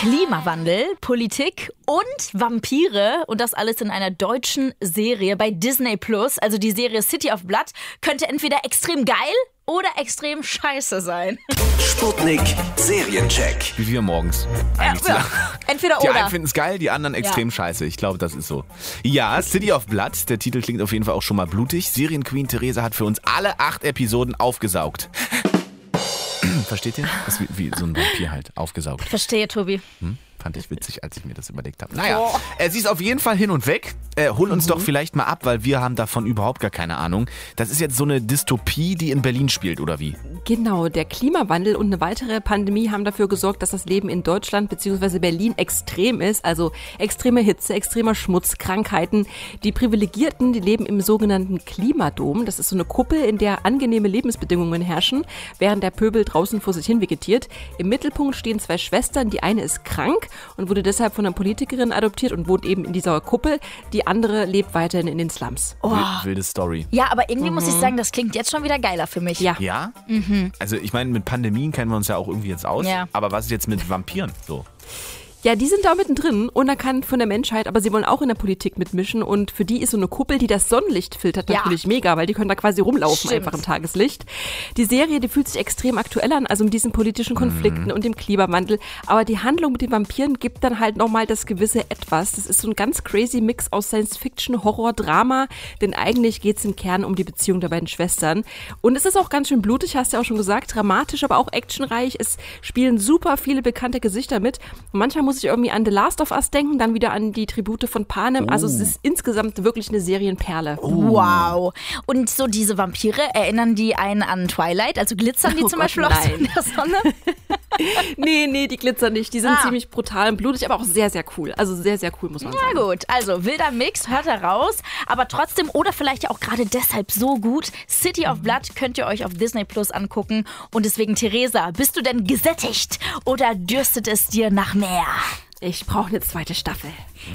Klimawandel, Politik und Vampire und das alles in einer deutschen Serie bei Disney+. Also die Serie City of Blood könnte entweder extrem geil oder extrem scheiße sein. Sputnik Seriencheck. Wie wir morgens. Eigentlich Ja, entweder Die oder. einen finden es geil, die anderen extrem scheiße. Ich glaube, das ist so. Ja, City of Blood, der Titel klingt auf jeden Fall auch schon mal blutig. Serienqueen Theresa hat für uns alle 8 Episoden aufgesaugt. Versteht ihr? Das ist wie so ein Vampir halt, aufgesaugt. Verstehe, Tobi. Fand ich witzig, als ich mir das überlegt habe. Naja, sie ist auf jeden Fall hin und weg. Hol uns doch vielleicht mal ab, weil wir haben davon überhaupt gar keine Ahnung. Das ist jetzt so eine Dystopie, die in Berlin spielt, oder wie? Genau, der Klimawandel und eine weitere Pandemie haben dafür gesorgt, dass das Leben in Deutschland bzw. Berlin extrem ist. Also extreme Hitze, extremer Schmutz, Krankheiten. Die Privilegierten, die leben im sogenannten Klimadom. Das ist so eine Kuppel, in der angenehme Lebensbedingungen herrschen, während der Pöbel draußen vor sich hin vegetiert. Im Mittelpunkt stehen 2 Schwestern. Die eine ist krank und wurde deshalb von einer Politikerin adoptiert und wohnt eben in dieser Kuppel. Die andere lebt weiterhin in den Slums. Wilde Story. Ja, aber irgendwie muss ich sagen, das klingt jetzt schon wieder geiler für mich. Ja. Ja? Also ich meine, mit Pandemien kennen wir uns ja auch irgendwie jetzt aus. Ja. Aber was ist jetzt mit Vampiren so? Ja, die sind da mittendrin, unerkannt von der Menschheit, aber sie wollen auch in der Politik mitmischen und für die ist so eine Kuppel, die das Sonnenlicht filtert, Ja. natürlich mega, weil die können da quasi rumlaufen, Stimmt. einfach im Tageslicht. Die Serie, die fühlt sich extrem aktuell an, also mit diesen politischen Konflikten und dem Klimawandel, aber die Handlung mit den Vampiren gibt dann halt nochmal das gewisse Etwas. Das ist so ein ganz crazy Mix aus Science-Fiction, Horror, Drama, denn eigentlich geht's im Kern um die Beziehung der beiden Schwestern. Und es ist auch ganz schön blutig, hast du ja auch schon gesagt, dramatisch, aber auch actionreich. Es spielen super viele bekannte Gesichter mit. Und manchmal muss ich irgendwie an The Last of Us denken, dann wieder an die Tribute von Panem. Also es ist insgesamt wirklich eine Serienperle. Wow. Und so diese Vampire, erinnern die einen an Twilight? Also glitzern die Oh zum Gott, Beispiel auch so in nein. der Sonne? Nee, die glitzern nicht. Die sind ziemlich brutal und blutig, aber auch sehr, sehr cool. Also sehr, sehr cool, muss man sagen. Na gut, also wilder Mix, hört heraus. Aber trotzdem oder vielleicht ja auch gerade deshalb so gut, City of Blood könnt ihr euch auf Disney Plus angucken. Und deswegen, Theresa, bist du denn gesättigt oder dürstet es dir nach mehr? Ich brauche eine zweite Staffel.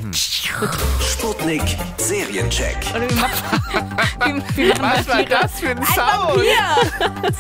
Sputnik Seriencheck. Oder wie machen Was war das für ein Sound? Vampir?